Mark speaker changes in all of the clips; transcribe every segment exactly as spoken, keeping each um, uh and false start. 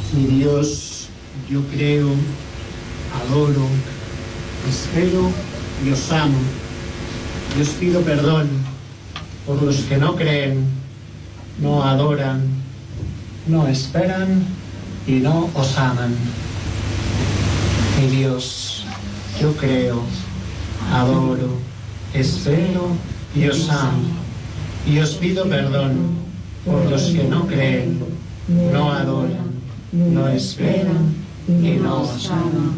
Speaker 1: Mi Dios, yo creo, adoro, espero y os amo. Y os pido perdón por los que no creen, no adoran, no esperan y no os aman. Mi Dios, yo creo, adoro, espero y os amo. Y os pido perdón por los que no creen, no adoran, no esperan y no os aman.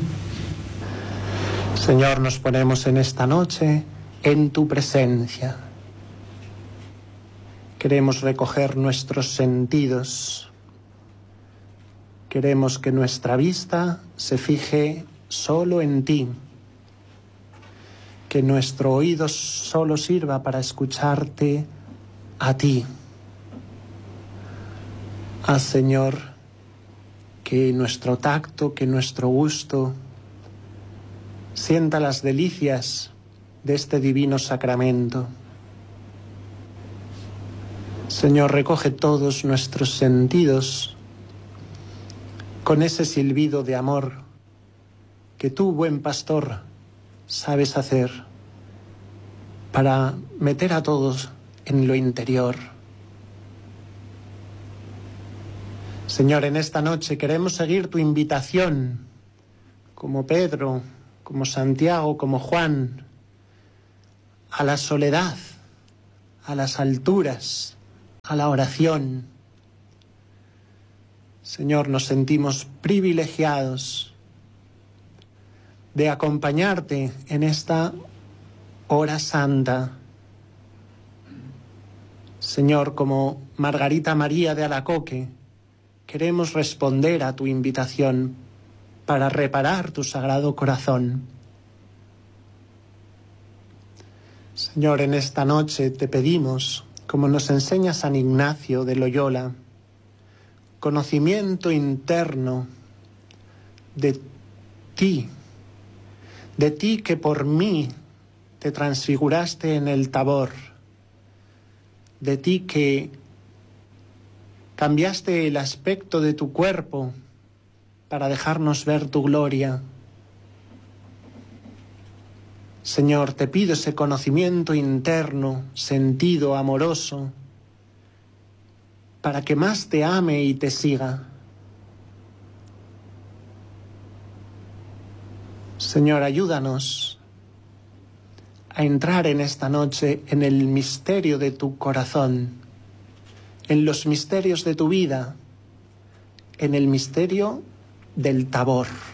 Speaker 2: Señor, nos ponemos en esta noche en tu presencia. Queremos recoger nuestros sentidos. Queremos que nuestra vista se fije solo en ti. Que nuestro oído solo sirva para escucharte a ti. Haz, Señor, que nuestro tacto, que nuestro gusto sienta las delicias de este divino sacramento. Señor, recoge todos nuestros sentidos con ese silbido de amor que tú, buen pastor, sabes hacer para meter a todos en lo interior. Señor, en esta noche queremos seguir tu invitación, como Pedro, como Santiago, como Juan, a la soledad, a las alturas, a la oración. Señor, nos sentimos privilegiados de acompañarte en esta hora santa. Señor, como Margarita María de Alacoque, queremos responder a tu invitación para reparar tu sagrado corazón. Señor, en esta noche te pedimos, como nos enseña San Ignacio de Loyola, conocimiento interno de ti, de ti que por mí te transfiguraste en el Tabor, de ti que cambiaste el aspecto de tu cuerpo para dejarnos ver tu gloria. Señor, te pido ese conocimiento interno, sentido, amoroso, para que más te ame y te siga. Señor, ayúdanos a entrar en esta noche en el misterio de tu corazón, en los misterios de tu vida, en el misterio del Tabor.